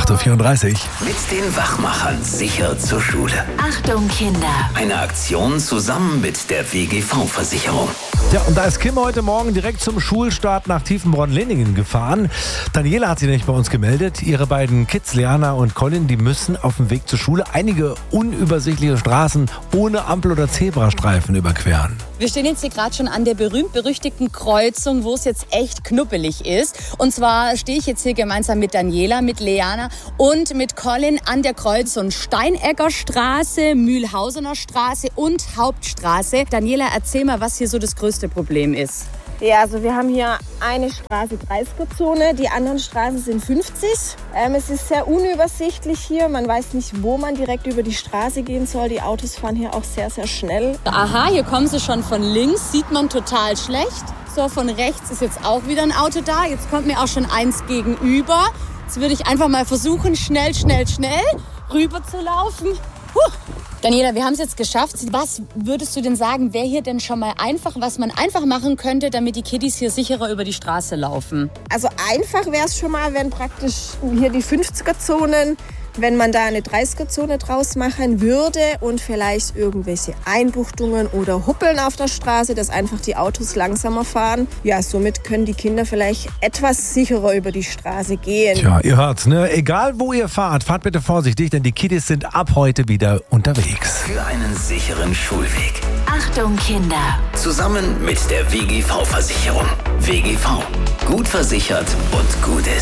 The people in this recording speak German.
8:34 Uhr. Mit den Wachmachern sicher zur Schule. Achtung Kinder! Eine Aktion zusammen mit der WGV-Versicherung. Ja, und da ist Kim heute Morgen direkt zum Schulstart nach Tiefenbronn-Leningen gefahren. Daniela hat sich nämlich bei uns gemeldet. Ihre beiden Kids, Leana und Colin, die müssen auf dem Weg zur Schule einige unübersichtliche Straßen ohne Ampel oder Zebrastreifen überqueren. Wir stehen jetzt hier gerade schon an der berühmt-berüchtigten Kreuzung, wo es jetzt echt knuppelig ist. Und zwar stehe ich jetzt hier gemeinsam mit Daniela, mit Leana und mit Colin an der Kreuzung Steinegger Straße, Mühlhausener Straße und Hauptstraße. Daniela, erzähl mal, was hier so das größte Problem ist. Ja, also wir haben hier eine Straße 30er-Zone, die anderen Straßen sind 50. Es ist sehr unübersichtlich hier. Man weiß nicht, wo man direkt über die Straße gehen soll. Die Autos fahren hier auch sehr, sehr schnell. Aha, hier kommen sie schon von links, sieht man total schlecht. So, von rechts ist jetzt auch wieder ein Auto da. Jetzt kommt mir auch schon eins gegenüber. Jetzt würde ich einfach mal versuchen, schnell rüber zu laufen. Daniela, wir haben es jetzt geschafft. Was würdest du denn sagen, wäre hier denn schon mal einfach, was man einfach machen könnte, damit die Kiddies hier sicherer über die Straße laufen? Also einfach wäre es schon mal, wenn praktisch hier die 50er-Zonen, wenn man da eine 30er-Zone draus machen würde und vielleicht irgendwelche Einbuchtungen oder Huppeln auf der Straße, dass einfach die Autos langsamer fahren. Ja, somit können die Kinder vielleicht etwas sicherer über die Straße gehen. Tja, ihr hört's, ne? Egal wo ihr fahrt, fahrt bitte vorsichtig, denn die Kiddies sind ab heute wieder unterwegs. Für einen sicheren Schulweg. Achtung Kinder! Zusammen mit der WGV-Versicherung. WGV. Gut versichert und gut ist.